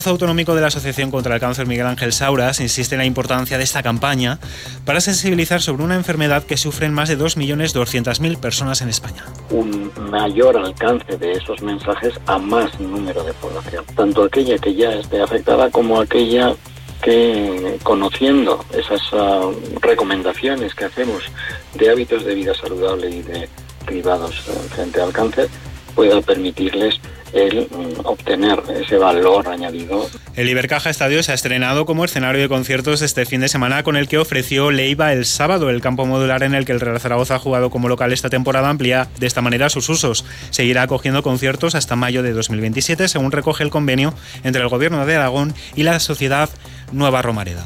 Autonómico de la Asociación contra el Cáncer Miguel Ángel Sauras insiste en la importancia de esta campaña para sensibilizar sobre una enfermedad que sufren más de 2.200.000 personas en España. Un mayor alcance de esos mensajes a más número de población, tanto aquella que ya esté afectada como aquella que, conociendo esas recomendaciones que hacemos de hábitos de vida saludable y de cribados frente al cáncer, pueda permitirles el obtener ese valor añadido. El Ibercaja Estadio se ha estrenado como escenario de conciertos este fin de semana, con el que ofreció Leiva el sábado. El campo modular en el que el Real Zaragoza ha jugado como local esta temporada amplía de esta manera sus usos. Seguirá acogiendo conciertos hasta mayo de 2027, según recoge el convenio entre el Gobierno de Aragón y la Sociedad Nueva Romareda.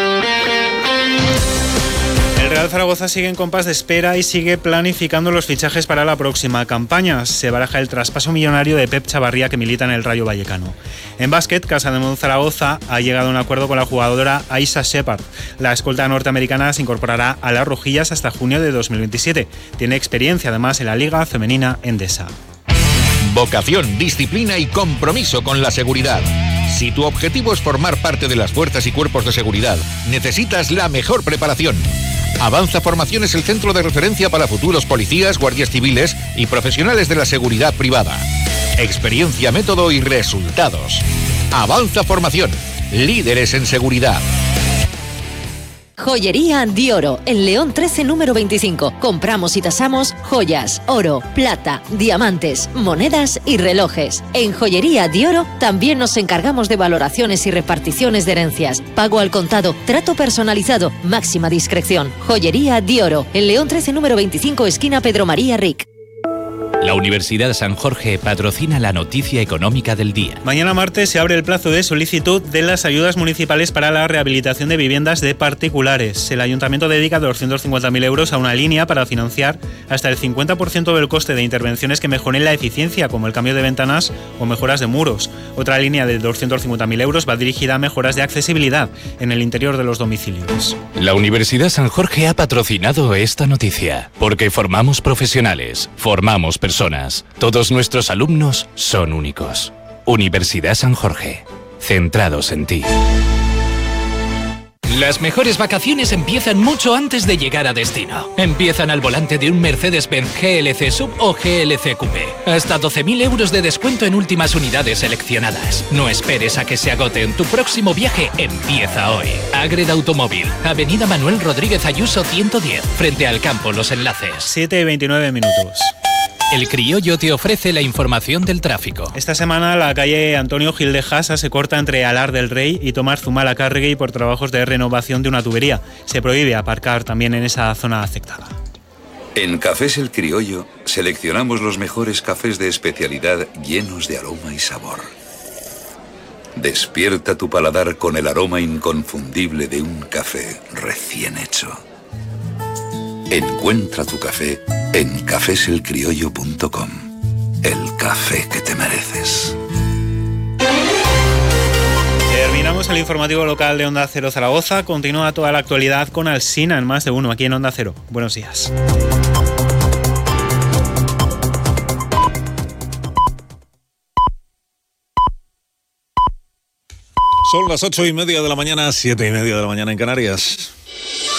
El Real Zaragoza sigue en compás de espera y sigue planificando los fichajes para la próxima campaña. Se baraja el traspaso millonario de Pep Chavarría, que milita en el Rayo Vallecano. En básquet, Casa de Monzaragoza ha llegado a un acuerdo con la jugadora Aisha Shepard. La escolta norteamericana se incorporará a las rojillas hasta junio de 2027. Tiene experiencia además en la Liga Femenina Endesa. Vocación, disciplina y compromiso con la seguridad. Si tu objetivo es formar parte de las fuerzas y cuerpos de seguridad, necesitas la mejor preparación. Avanza Formación es el centro de referencia para futuros policías, guardias civiles y profesionales de la seguridad privada. Experiencia, método y resultados. Avanza Formación, líderes en seguridad. Joyería Dioro, en León 13, número 25. Compramos y tasamos joyas, oro, plata, diamantes, monedas y relojes. En Joyería Dioro también nos encargamos de valoraciones y reparticiones de herencias. Pago al contado, trato personalizado, máxima discreción. Joyería Dioro, en León 13, número 25, esquina Pedro María Ric. La Universidad San Jorge patrocina la noticia económica del día. Mañana martes se abre el plazo de solicitud de las ayudas municipales para la rehabilitación de viviendas de particulares. El ayuntamiento dedica 250.000 euros a una línea para financiar hasta el 50% del coste de intervenciones que mejoren la eficiencia, como el cambio de ventanas o mejoras de muros. Otra línea de 250.000 euros va dirigida a mejoras de accesibilidad en el interior de los domicilios. La Universidad San Jorge ha patrocinado esta noticia, porque formamos profesionales, formamos personas. Todos nuestros alumnos son únicos. Universidad San Jorge, centrados en ti. Las mejores vacaciones empiezan mucho antes de llegar a destino. Empiezan al volante de un Mercedes-Benz GLC Sub o GLC Coupé. Hasta 12.000 euros de descuento en últimas unidades seleccionadas. No esperes a que se agoten. Tu próximo viaje empieza hoy. Agreda Automóvil, Avenida Manuel Rodríguez Ayuso 110, frente al campo Los Enlaces. 7:29 minutos. El Criollo te ofrece la información del tráfico. Esta semana la calle Antonio Gil de Jasa se corta entre Alar del Rey y Tomás Zumalacárregui por trabajos de renovación de una tubería. Se prohíbe aparcar también en esa zona afectada. En Cafés El Criollo seleccionamos los mejores cafés de especialidad llenos de aroma y sabor. Despierta tu paladar con el aroma inconfundible de un café recién hecho. Encuentra tu café en cafeselcriollo.com. El café que te mereces. Terminamos el informativo local de Onda Cero Zaragoza. Continúa toda la actualidad con Alsina en Más de Uno, aquí en Onda Cero. Buenos días. Son las 8:30 de la mañana, 7:30 de la mañana en Canarias.